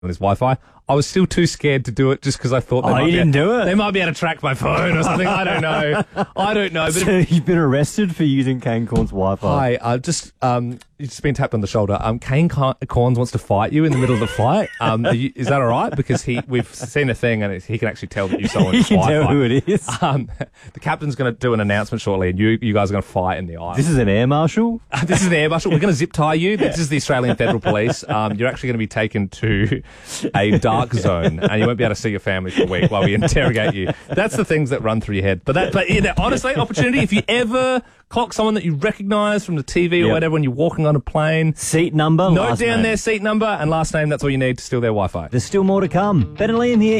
on his Wi-Fi. I was still too scared to do it just because I thought you didn't do it? They might be able to track my phone or something. I don't know. But So you've been arrested for using Kane Cornes' Wi-Fi. Hi, you've just been tapped on the shoulder. Kane Cornes wants to fight you in the middle of the fight. Is that all right? Because we've seen a thing and he can actually tell that you someone's You can Wi-Fi. tell who it is. The captain's going to do an announcement shortly, and you guys are going to fight in the aisle. This is an air marshal? This is an air marshal. We're going to zip tie you. This is the Australian Federal Police. You're actually going to be taken to a dark zone, and you won't be able to see your family for a week while we interrogate you. That's the things that run through your head. Honestly, opportunity. If you ever clock someone that you recognise from the TV or whatever when you're walking on a plane, Seat number, note last down name. their seat number and last name. That's all you need to steal their Wi-Fi. There's still more to come. Ben and Liam here.